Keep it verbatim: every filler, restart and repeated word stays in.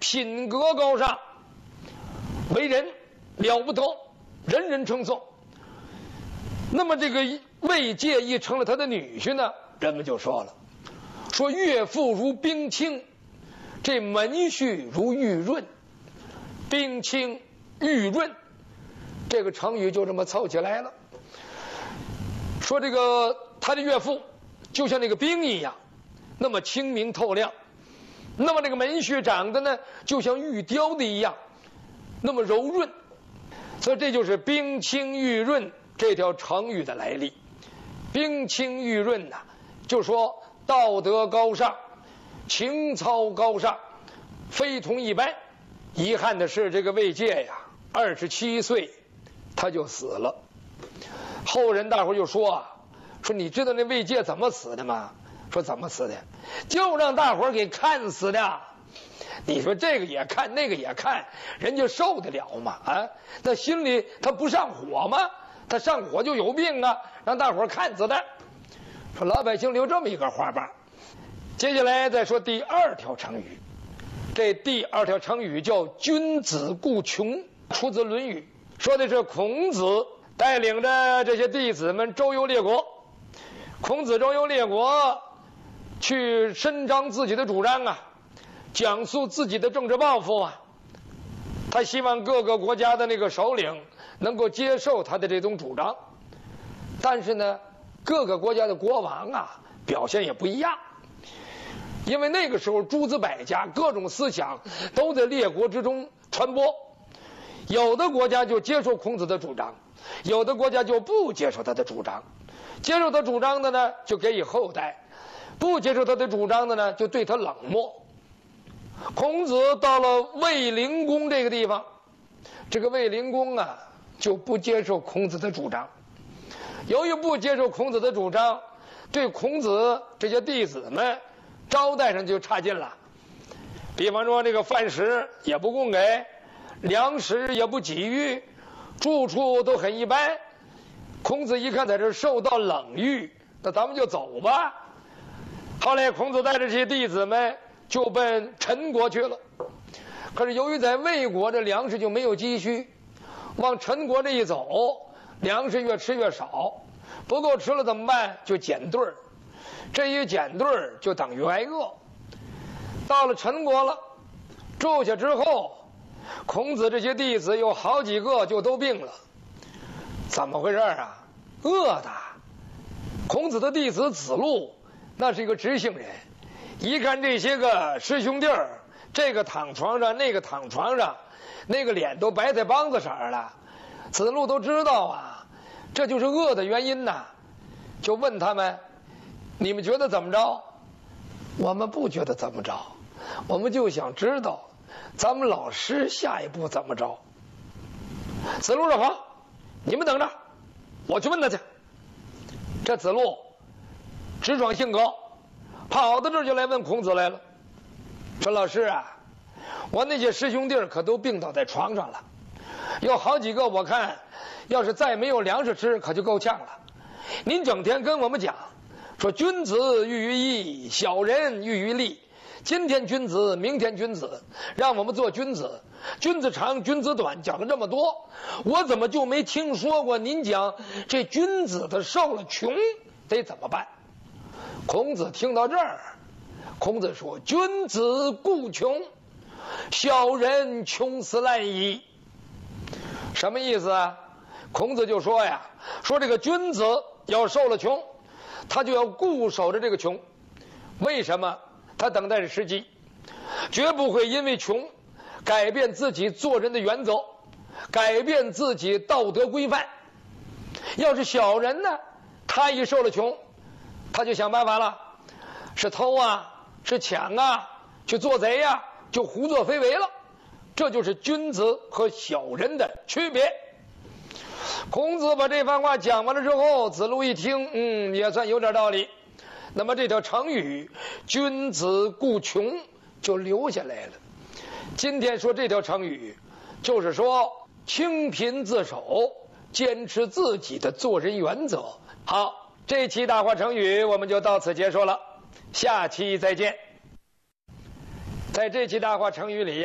品格高尚，为人了不得，人人称颂。那么这个魏介一成了他的女婿呢，人们就说了，说岳父如冰清，这门婿如玉润。冰清玉润，这个成语就这么凑起来了。说这个他的岳父就像那个冰一样，那么清明透亮；那么这个门婿长得呢，就像玉雕的一样，那么柔润。所以这就是冰清玉润这条成语的来历。冰清玉润呐、啊，就说道德高尚，情操高尚，非同一般。遗憾的是，这个魏介呀，二十七岁他就死了。后人大伙就说啊，说你知道那魏介怎么死的吗？说怎么死的？就让大伙给看死的。你说这个也看，那个也看，人家受得了吗？啊，那心里他不上火吗？他上火就有病啊！让大伙看死的。说老百姓留这么一个花瓣。接下来再说第二条成语。这第二条成语叫君子固穷，出自《论语》，说的是孔子带领着这些弟子们周游列国。孔子周游列国，去伸张自己的主张啊，讲述自己的政治抱负啊。他希望各个国家的那个首领能够接受他的这种主张，但是呢，各个国家的国王啊，表现也不一样。因为那个时候诸子百家各种思想都在列国之中传播，有的国家就接受孔子的主张，有的国家就不接受他的主张。接受他主张的呢，就给予厚待；不接受他的主张的呢，就对他冷漠。孔子到了卫灵公这个地方，这个卫灵公啊，就不接受孔子的主张。由于不接受孔子的主张，对孔子这些弟子们招待上就差劲了。比方说这个饭食也不供给，粮食也不给予，住处都很一般。孔子一看在这受到冷遇，那咱们就走吧。后来孔子带着这些弟子们就奔陈国去了。可是由于在魏国这粮食就没有积蓄，往陈国这一走，粮食越吃越少，不够吃了怎么办？就减队儿。这一减队儿就等于挨饿。到了陈国了，住下之后，孔子这些弟子有好几个就都病了。怎么回事啊？饿的。孔子的弟子子路那是一个直性人，一看这些个师兄弟儿，这个躺床上，那个躺床上，那个脸都白菜帮子色了，子路都知道啊，这就是饿的原因呐。就问他们，你们觉得怎么着？我们不觉得怎么着，我们就想知道咱们老师下一步怎么着。子路说好，你们等着，我去问他去。这子路直爽性格，跑到这儿就来问孔子来了，说老师啊，我那些师兄弟可都病倒在床上了，有好几个我看要是再没有粮食吃可就够呛了。您整天跟我们讲说君子喻于义，小人喻于利，今天君子明天君子，让我们做君子，君子长君子短，讲了这么多，我怎么就没听说过您讲这君子的受了穷得怎么办？孔子听到这儿，孔子说君子固穷，小人穷死烂矣。什么意思啊？孔子就说呀，说这个君子要受了穷，他就要固守着这个穷。为什么？他等待着时机，绝不会因为穷改变自己做人的原则，改变自己道德规范。要是小人呢，他一受了穷，他就想办法了，是偷啊，是抢啊，去做贼呀、啊，就胡作非为了。这就是君子和小人的区别。孔子把这番话讲完了之后，子路一听，嗯，也算有点道理。那么这条成语君子固穷就留下来了。今天说这条成语就是说清贫自守，坚持自己的做人原则。好，这期大话成语我们就到此结束了，下期再见。在这期大话成语里